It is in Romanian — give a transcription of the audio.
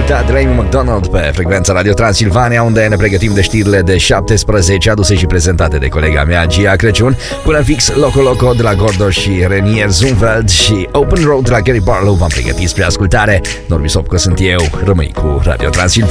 ascultat Remy McDonald pe frecvența Radio Transilvania, unde ne pregătim de știrile de 17, aduse și prezentate de colega mea Gia Crăciun, până fix Loco Loco de la Gordo și Renier Zumwalt și Open Road de la Gary Barlow v-am pregătit spre ascultare. Norbi Sopco sunt eu, rămâi cu Radio Transilvania.